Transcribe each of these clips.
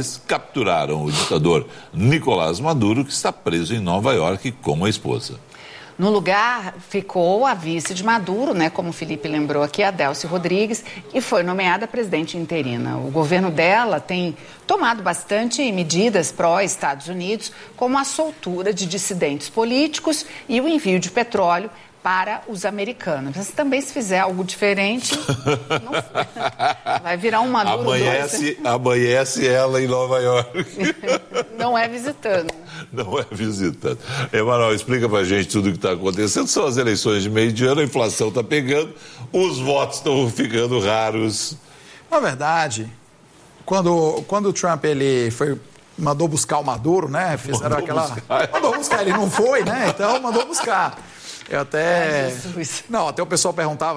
país capturaram o ditador Nicolás Maduro, que está preso em Nova York com a esposa. No lugar ficou a vice de Maduro, como o Felipe lembrou aqui, a Delcy Rodrigues, e foi nomeada presidente interina. O governo dela tem tomado bastante medidas pró-Estados Unidos, como a soltura de dissidentes políticos e o envio de petróleo para os americanos. Mas também, se fizer algo diferente, vai virar um Maduro. Amanhece ela em Nova York. Não é visitando. Não é visitando. Emanuel, explica pra gente tudo o que está acontecendo. São as eleições de meio de ano, a inflação está pegando, os votos estão ficando raros. Na verdade, quando o Trump mandou buscar o Maduro, mandou buscar, ele não foi, então mandou buscar. Até o pessoal perguntava,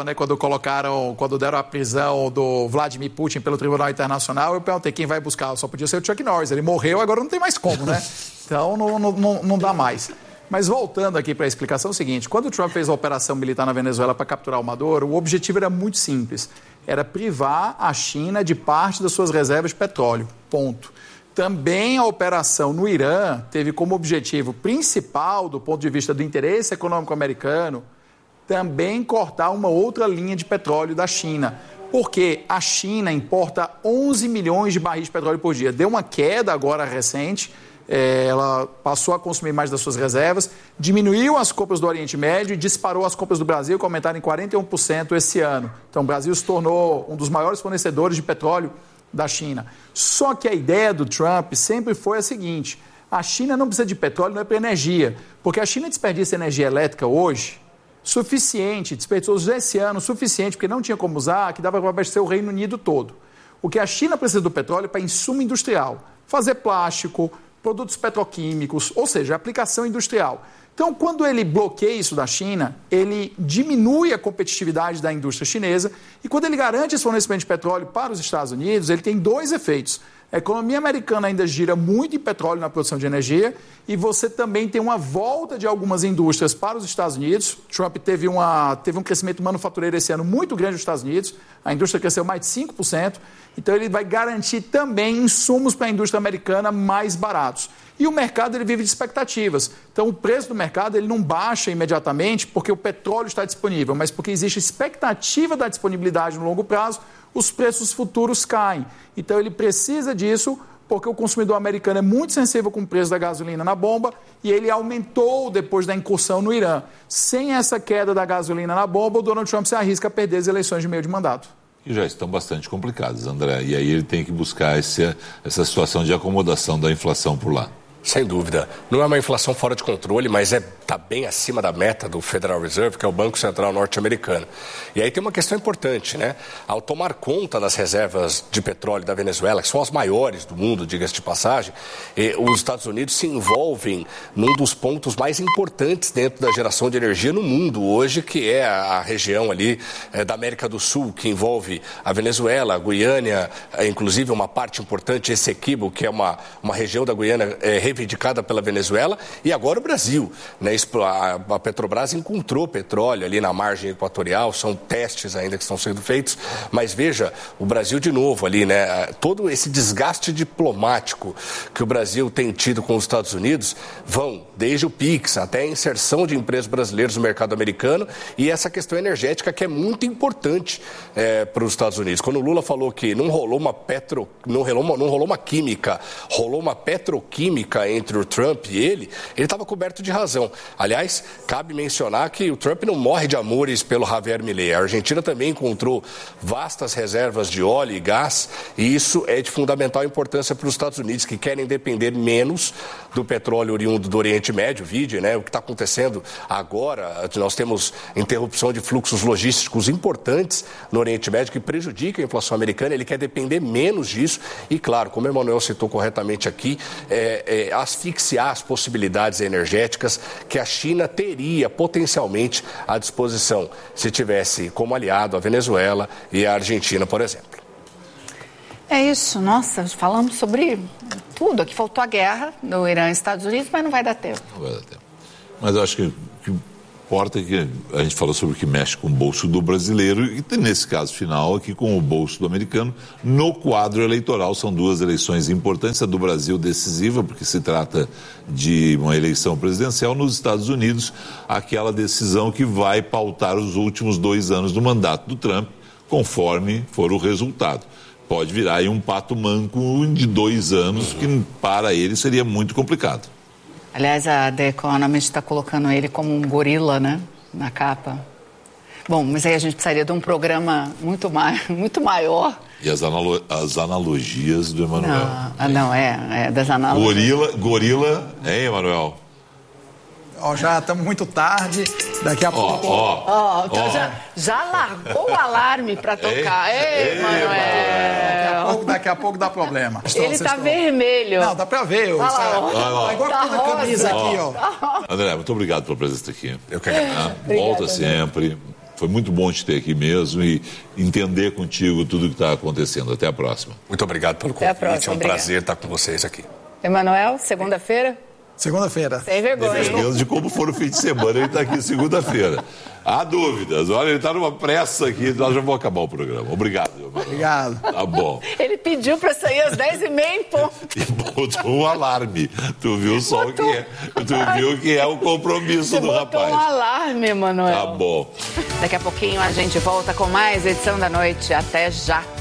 quando deram a prisão do Vladimir Putin pelo Tribunal Internacional, eu perguntei quem vai buscar, só podia ser o Chuck Norris, ele morreu, agora não tem mais como, Então não dá mais. Mas voltando aqui para a explicação, é o seguinte, quando o Trump fez a operação militar na Venezuela para capturar o Maduro, o objetivo era muito simples, era privar a China de parte das suas reservas de petróleo, ponto. Também a operação no Irã teve como objetivo principal, do ponto de vista do interesse econômico americano, também cortar uma outra linha de petróleo da China. Porque a China importa 11 milhões de barris de petróleo por dia. Deu uma queda agora recente, ela passou a consumir mais das suas reservas, diminuiu as compras do Oriente Médio e disparou as compras do Brasil, que aumentaram em 41% esse ano. Então o Brasil se tornou um dos maiores fornecedores de petróleo da China. Só que a ideia do Trump sempre foi a seguinte: a China não precisa de petróleo, não é para energia, porque a China desperdiça energia elétrica hoje suficiente, desperdiçou esse ano suficiente, porque não tinha como usar, que dava para abastecer o Reino Unido todo. O que a China precisa do petróleo é para insumo industrial, fazer plástico, produtos petroquímicos, ou seja, aplicação industrial. Então, quando ele bloqueia isso da China, ele diminui a competitividade da indústria chinesa e quando ele garante esse fornecimento de petróleo para os Estados Unidos, ele tem dois efeitos. A economia americana ainda gira muito em petróleo na produção de energia e você também tem uma volta de algumas indústrias para os Estados Unidos. Trump teve um crescimento manufatureiro esse ano muito grande nos Estados Unidos, a indústria cresceu mais de 5%, então ele vai garantir também insumos para a indústria americana mais baratos. E o mercado ele vive de expectativas. Então o preço do mercado ele não baixa imediatamente porque o petróleo está disponível, mas porque existe expectativa da disponibilidade no longo prazo, os preços futuros caem. Então ele precisa disso porque o consumidor americano é muito sensível com o preço da gasolina na bomba e ele aumentou depois da incursão no Irã. Sem essa queda da gasolina na bomba, o Donald Trump se arrisca a perder as eleições de meio de mandato. Que já estão bastante complicadas, André. E aí ele tem que buscar essa situação de acomodação da inflação por lá. Sem dúvida. Não é uma inflação fora de controle, mas está bem acima da meta do Federal Reserve, que é o Banco Central norte-americano. E aí tem uma questão importante, Ao tomar conta das reservas de petróleo da Venezuela, que são as maiores do mundo, diga-se de passagem, os Estados Unidos se envolvem num dos pontos mais importantes dentro da geração de energia no mundo hoje, que é a região ali da América do Sul, que envolve a Venezuela, a Guiana, inclusive uma parte importante, Essequibo, que é uma região da Guiana reivindicada pela Venezuela, e agora o Brasil. A Petrobras encontrou petróleo ali na margem equatorial, são testes ainda que estão sendo feitos, mas veja, o Brasil de novo ali, todo esse desgaste diplomático que o Brasil tem tido com os Estados Unidos vão desde o PIX até a inserção de empresas brasileiras no mercado americano e essa questão energética que é muito importante para os Estados Unidos. Quando o Lula falou que não rolou uma química, rolou uma petroquímica entre o Trump e ele estava coberto de razão. Aliás, cabe mencionar que o Trump não morre de amores pelo Javier Milei. A Argentina também encontrou vastas reservas de óleo e gás e isso é de fundamental importância para os Estados Unidos, que querem depender menos do petróleo oriundo do Oriente Médio. Vide, o que está acontecendo agora. Nós temos interrupção de fluxos logísticos importantes no Oriente Médio que prejudica a inflação americana. Ele quer depender menos disso e, claro, como o Emanuel citou corretamente aqui, asfixiar as possibilidades energéticas que a China teria potencialmente à disposição se tivesse como aliado a Venezuela e a Argentina, por exemplo. É isso, nossa, falamos sobre tudo. Aqui faltou a guerra no Irã e Estados Unidos, mas não vai dar tempo. Não vai dar tempo. Mas eu acho que importa que a gente falou sobre o que mexe com o bolso do brasileiro e nesse caso final aqui com o bolso do americano no quadro eleitoral. São duas eleições importantes, a do Brasil decisiva, porque se trata de uma eleição presidencial, nos Estados Unidos, aquela decisão que vai pautar os últimos 2 anos do mandato do Trump, conforme for o resultado. Pode virar aí um pato manco de 2 anos, que para ele seria muito complicado. Aliás, a The Economist está colocando ele como um gorila, né? Na capa. Bom, mas aí a gente precisaria de um programa muito maior. E as analogias do Emanuel. Das analogias. Gorila, hein, Emanuel? Já estamos muito tarde, daqui a pouco... Já largou o alarme para tocar. Ei, Manuel! Daqui a pouco dá problema. Ele está vermelho. Não, dá para ver. Tá igual tá a camisa aqui, ó. André, muito obrigado pela presença aqui. Eu que agradeço. Volta sempre. Foi muito bom te ter aqui mesmo e entender contigo tudo o que está acontecendo. Até a próxima. Muito obrigado pelo convite. É um prazer estar com vocês aqui. Emanuel, segunda-feira? Segunda-feira. Sem vergonha. Dependendo de como for o fim de semana, ele está aqui segunda-feira. Há dúvidas. Olha, ele está numa pressa aqui. Nós já vamos acabar o programa. Obrigado, Emanuel. Obrigado. Tá bom. Ele pediu para sair às 10h30 em ponto. E botou um alarme. Tu viu só o que é. Tu viu que é o compromisso do rapaz. Botou um alarme, Emanuel. Tá bom. Daqui a pouquinho a gente volta com mais edição da noite. Até já.